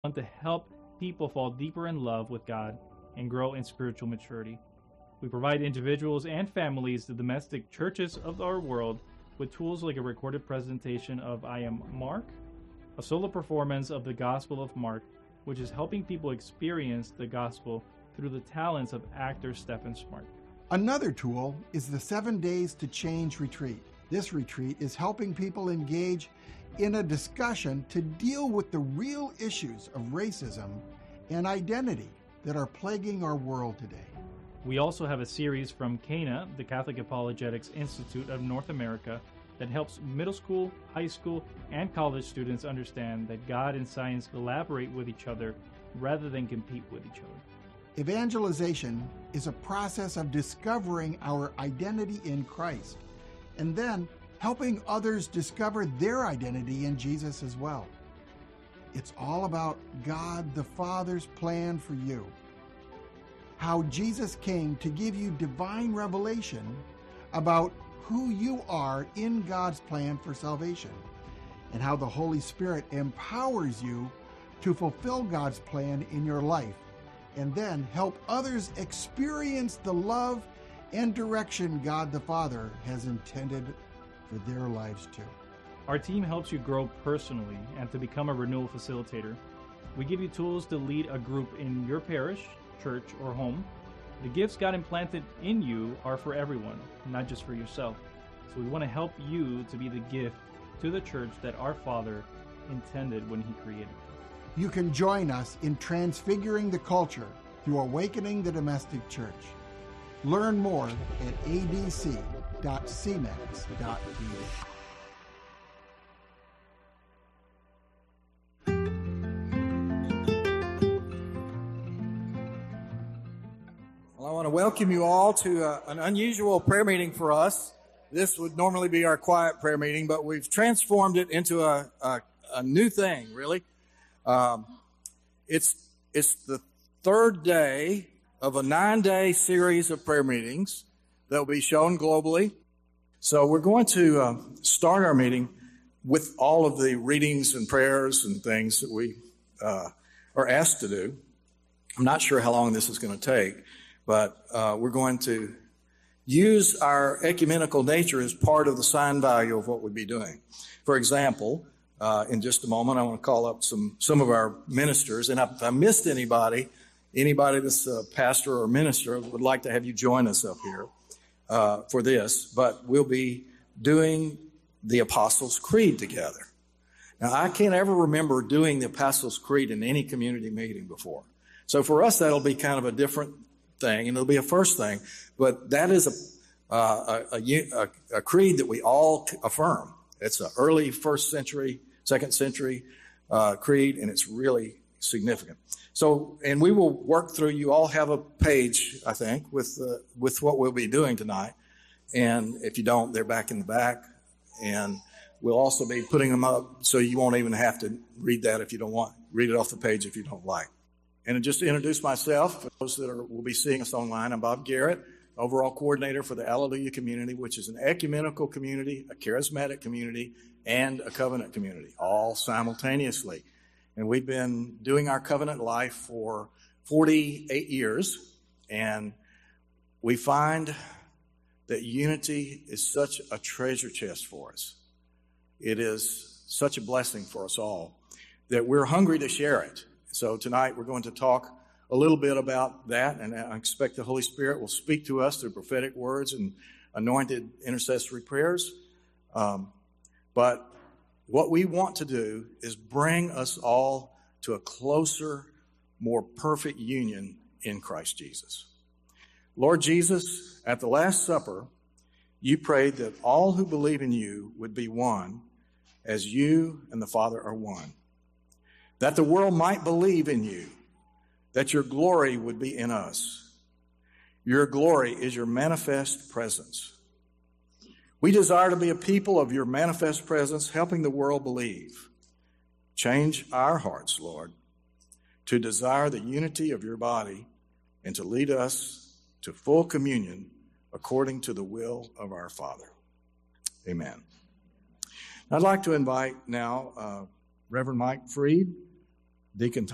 want to help people fall deeper in love with God and grow in spiritual maturity. We provide individuals and families, the domestic churches of our world, with tools like a recorded presentation of I Am Mark, a solo performance of the Gospel of Mark, which is helping people experience the gospel through the talents of actor Stephen Smart. Another tool is the 7 Days to Change retreat. This retreat is helping people engage in a discussion to deal with the real issues of racism and identity that are plaguing our world today. We also have a series from CANA, the Catholic Apologetics Institute of North America, that helps middle school, high school, and college students understand that God and science collaborate with each other rather than compete with each other. Evangelization is a process of discovering our identity in Christ and then helping others discover their identity in Jesus as well. It's all about God the Father's plan for you. How Jesus came to give you divine revelation about who you are in God's plan for salvation, and how the Holy Spirit empowers you to fulfill God's plan in your life, and then help others experience the love and direction God the Father has intended for their lives too. Our team helps you grow personally and to become a renewal facilitator. We give you tools to lead a group in your parish, church, or home. The gifts God implanted in you are for everyone, not just for yourself. So we want to help you to be the gift to the church that our Father intended when He created. You can join us in transfiguring the culture through awakening the domestic church. Learn more at adc.cmex.tv. Well, I want to welcome you all to an unusual prayer meeting for us. This would normally be our quiet prayer meeting, but we've transformed it into a new thing, really. It's the third day of a 9-day series of prayer meetings that will be shown globally. So we're going to start our meeting with all of the readings and prayers and things that we are asked to do. I'm not sure how long this is going to take, but we're going to use our ecumenical nature as part of the sign value of what we'll be doing. For example, in just a moment, I want to call up some of our ministers. And if I missed anybody that's a pastor or minister, would like to have you join us up here for this. But we'll be doing the Apostles' Creed together. Now, I can't ever remember doing the Apostles' Creed in any community meeting before. So for us, that'll be kind of a different thing, and it'll be a first thing. But that is a creed that we all affirm. It's an early first century, second century creed, and it's really significant. So, and we will work through. You all have a page, I think, with what we'll be doing tonight. And if you don't, they're back in the back. And we'll also be putting them up so you won't even have to read that if you don't want. Read it off the page if you don't like. And just to introduce myself, for those that will be seeing us online, I'm Bob Garrett, overall coordinator for the Alleluia community, which is an ecumenical community, a charismatic community, and a covenant community, all simultaneously. And we've been doing our covenant life for 48 years, and we find that unity is such a treasure chest for us. It is such a blessing for us all that we're hungry to share it. So tonight we're going to talk a little bit about that, and I expect the Holy Spirit will speak to us through prophetic words and anointed intercessory prayers. But what we want to do is bring us all to a closer, more perfect union in Christ Jesus. Lord Jesus, at the Last Supper, you prayed that all who believe in you would be one, as you and the Father are one, that the world might believe in you, that your glory would be in us. Your glory is your manifest presence. We desire to be a people of your manifest presence, helping the world believe. Change our hearts, Lord, to desire the unity of your body and to lead us to full communion according to the will of our Father. Amen. I'd like to invite now Reverend Mike Freed, Deacon